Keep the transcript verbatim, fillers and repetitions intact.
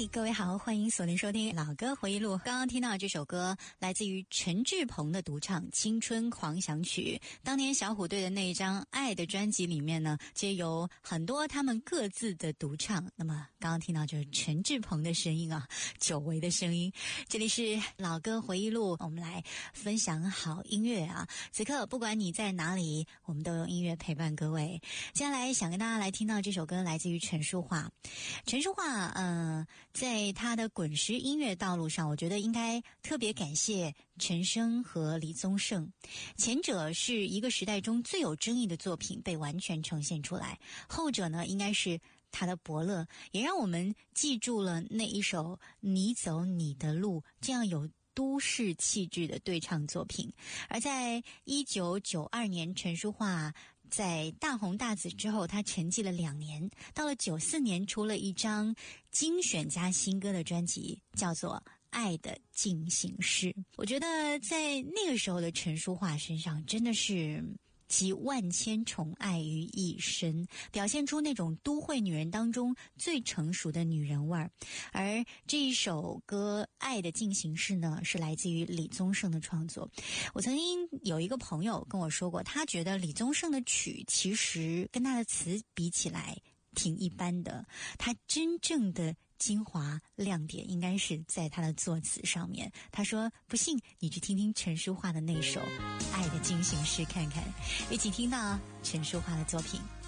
嗨，各位好，欢迎锁定收听老歌回忆录。刚刚听到这首歌来自于陈志朋的独唱《青春狂想曲》。当年小虎队的那一张《爱》的专辑里面呢，皆有很多他们各自的独唱。那么刚刚听到就是陈志朋的声音啊，久违的声音。这里是老歌回忆录，我们来分享好音乐啊。此刻不管你在哪里，我们都用音乐陪伴各位。接下来想跟大家来听到这首歌来自于陈淑桦。陈淑桦呃在他的滚石音乐道路上，我觉得应该特别感谢陈升和李宗盛。前者是一个时代中最有争议的作品被完全呈现出来，后者呢应该是他的伯乐，也让我们记住了那一首你走你的路这样有都市气质的对唱作品。而在一九九二年，陈淑桦在大红大紫之后，他沉寂了两年，到了九四年出了一张精选加新歌的专辑，叫做《爱的进行式》。我觉得在那个时候的陈淑桦身上真的是集万千宠爱于一身，表现出那种都会女人当中最成熟的女人味儿。而这一首歌《爱的进行式》呢，是来自于李宗盛的创作。我曾经有一个朋友跟我说过，他觉得李宗盛的曲其实跟他的词比起来挺一般的，他真正的精华亮点应该是在他的作词上面。他说不信你去听听陈淑桦的那首《爱的进行式》看看。一起听到陈淑桦的作品。